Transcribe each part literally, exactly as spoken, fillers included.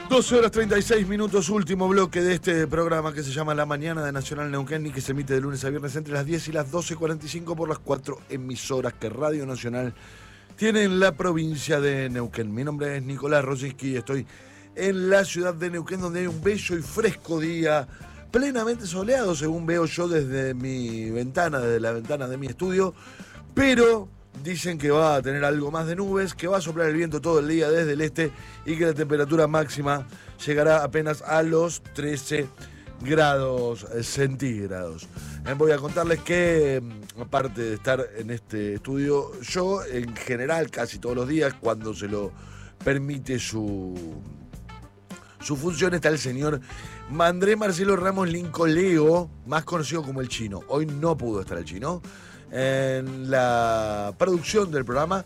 doce horas treinta y seis minutos, último bloque de este programa que se llama La Mañana de Nacional Neuquén y que se emite de lunes a viernes entre las diez y las doce cuarenta y cinco por las cuatro emisoras que Radio Nacional tiene en la provincia de Neuquén. Mi nombre es Nicolás Rosiski y estoy en la ciudad de Neuquén, donde hay un bello y fresco día, plenamente soleado, según veo yo desde mi ventana, desde la ventana de mi estudio, pero dicen que va a tener algo más de nubes, que va a soplar el viento todo el día desde el este y que la temperatura máxima llegará apenas a los trece grados centígrados. Eh, voy a contarles que, aparte de estar en este estudio, yo en general casi todos los días, cuando se lo permite su, su función, está el señor Andrés Marcelo Ramos Lincoleo, más conocido como el Chino. Hoy no pudo estar el Chino. En la producción del programa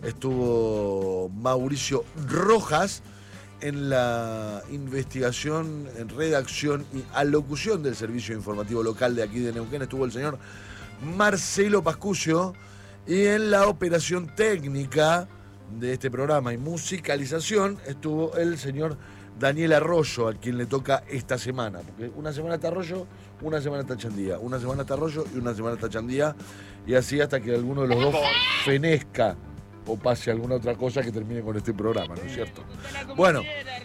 estuvo Mauricio Rojas, en la investigación, en redacción y alocución del servicio informativo local de aquí de Neuquén estuvo el señor Marcelo Pascucio, y en la operación técnica de este programa y musicalización estuvo el señor Daniel Arroyo, a quien le toca esta semana, porque una semana está Arroyo, una semana está Chandía, una semana está Arroyo y una semana está Chandía, y así hasta que alguno de los dos fenezca o pase alguna otra cosa que termine con este programa, ¿no es cierto? Bueno,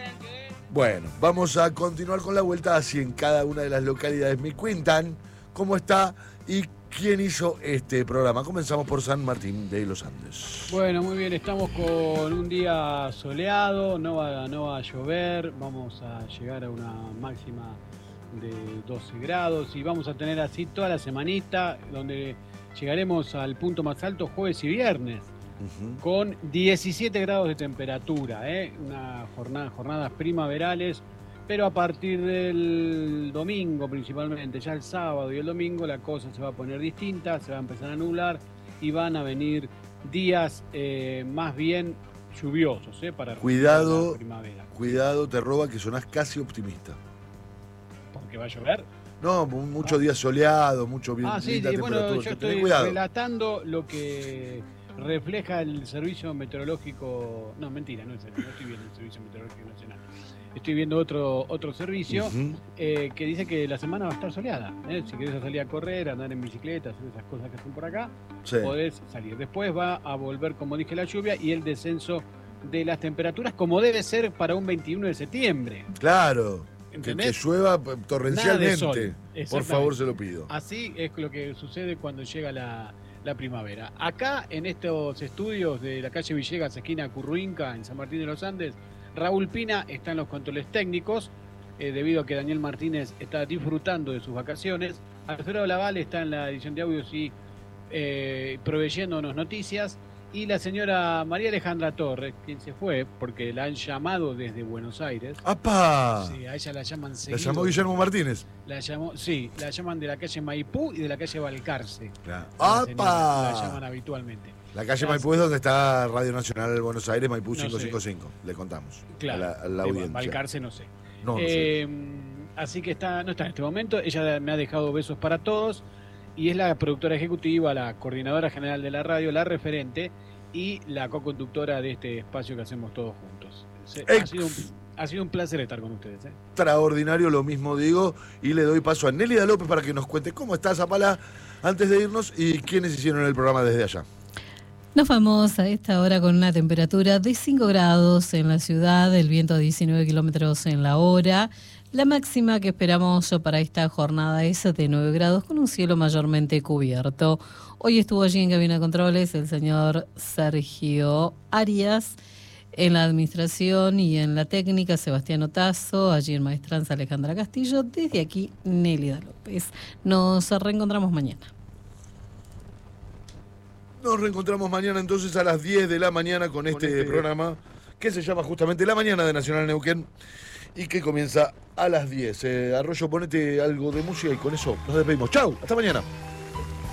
bueno, vamos a continuar con la vuelta, así en cada una de las localidades me cuentan cómo está y quién hizo este programa. Comenzamos por San Martín de los Andes. Bueno, muy bien, estamos con un día soleado, no va, no va a llover, vamos a llegar a una máxima de doce grados y vamos a tener así toda la semanita, donde llegaremos al punto más alto jueves y viernes, uh-huh, con diecisiete grados de temperatura, ¿eh? Una jornada, jornadas primaverales. Pero a partir del domingo principalmente, ya el sábado y el domingo, la cosa se va a poner distinta, se va a empezar a nublar y van a venir días eh, más bien lluviosos, ¿eh? Para cuidado, la primavera. Cuidado, te roba que sonás casi optimista. ¿Porque va a llover? No, muchos ah. días soleados, mucho viento. Ah, sí, sí, bueno, yo estoy relatando lo que refleja el Servicio Meteorológico. No, mentira, no, es el, no estoy viendo el Servicio Meteorológico Nacional. Estoy viendo otro otro servicio uh-huh. eh, que dice que la semana va a estar soleada. ¿eh? Si querés salir a correr, andar en bicicleta, hacer esas cosas que hacen por acá, sí, podés salir. Después va a volver, como dije, la lluvia y el descenso de las temperaturas, como debe ser para un veintiuno de septiembre. Claro, que, que llueva torrencialmente. Por favor, se lo pido. Así es lo que sucede cuando llega la, la primavera. Acá, en estos estudios de la calle Villegas, esquina Curruinca, en San Martín de los Andes, Raúl Pina está en los controles técnicos, eh, debido a que Daniel Martínez está disfrutando de sus vacaciones. Alfredo Laval está en la edición de audios y eh, proveyéndonos noticias. Y la señora María Alejandra Torres, quien se fue, porque la han llamado desde Buenos Aires. ¡Apa! Sí, a ella la llaman seguido. ¿La llamó Guillermo Martínez? La llamó, sí, la llaman de la calle Maipú y de la calle Balcarce. Claro. ¡Apa! La llaman habitualmente. La calle Las... Maipú es donde está Radio Nacional de Buenos Aires, Maipú no cinco cinco cinco, sé. Le contamos. Claro, a la, a la audiencia. Balcarce no sé. No, no eh, sé. Así que está, no está en este momento. Ella me ha dejado besos para todos y es la productora ejecutiva, la coordinadora general de la radio, la referente y la co-conductora de este espacio que hacemos todos juntos. Ha sido un, ha sido un placer estar con ustedes. ¿eh? Extraordinario, lo mismo digo, y le doy paso a Nélida López para que nos cuente cómo está Zapala antes de irnos y quiénes hicieron el programa desde allá. Nos vamos a esta hora con una temperatura de cinco grados en la ciudad, el viento a diecinueve kilómetros en la hora. La máxima que esperamos para esta jornada es de nueve grados con un cielo mayormente cubierto. Hoy estuvo allí en Cabina de Controles el señor Sergio Arias, en la administración y en la técnica Sebastián Otazo, allí en Maestranza Alejandra Castillo, desde aquí Nélida López. Nos reencontramos mañana. Nos reencontramos mañana entonces a las diez de la mañana con, con este, este programa que se llama justamente La Mañana de Nacional Neuquén y que comienza a las diez. Eh, Arroyo, ponete algo de música y con eso nos despedimos. ¡Chau! ¡Hasta mañana!